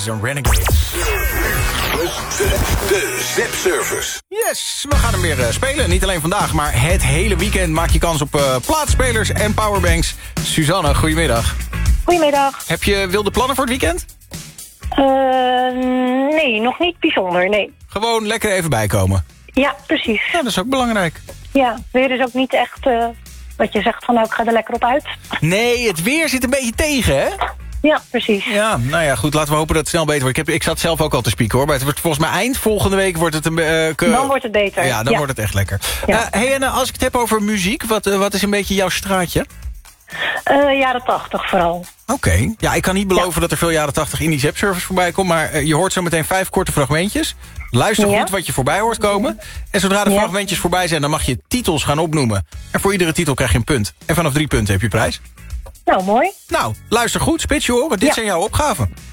Oasis en Renegades. De Zep-service. Yes, we gaan hem weer spelen. Niet alleen vandaag, maar het hele weekend maak je kans op plaatspelers en powerbanks. Suzanne, goedemiddag. Goedemiddag. Heb je wilde plannen voor het weekend? Nee, nog niet bijzonder, nee. Gewoon lekker even bijkomen. Ja, precies. Ja, dat is ook belangrijk. Ja, weer is ook niet echt wat je zegt van nou, ik ga er lekker op uit. Nee, het weer zit een beetje tegen, hè? Ja, precies. Ja, nou ja, goed, laten we hopen dat het snel beter wordt. Ik zat zelf ook al te spieken, hoor. Maar het wordt volgens mij eind volgende week wordt het een... Dan wordt het beter. Ja, dan wordt het echt lekker. Ja. Hey, en als ik het heb over muziek, wat is een beetje jouw straatje? Jaren 80 vooral. Oké. Ja, ik kan niet beloven dat er veel jaren 80 in die Zep-service voorbij komt, maar je hoort zo meteen 5 korte fragmentjes. Luister goed wat je voorbij hoort komen. En zodra de fragmentjes voorbij zijn, dan mag je titels gaan opnoemen. En voor iedere titel krijg je een punt. En vanaf 3 punten heb je prijs. Nou, mooi. Nou, luister goed, spits je oren. Dit zijn jouw opgaven.